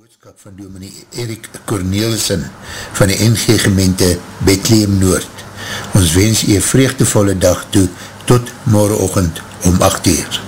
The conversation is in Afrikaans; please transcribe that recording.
boodskap van dominee Erik Cornelissen van die NG gemeente Bethlehem Noord. Ons wens u 'n vreugdevolle dag toe tot morgenoggend om 8 uur.